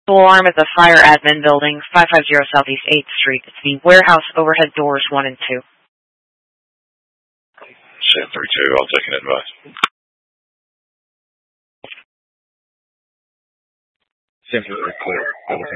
Alarm at the Fire Admin Building, 550 Southeast 8th Street. It's the warehouse overhead doors 1 and 2. 732, I'll take an advice. Seems really clear.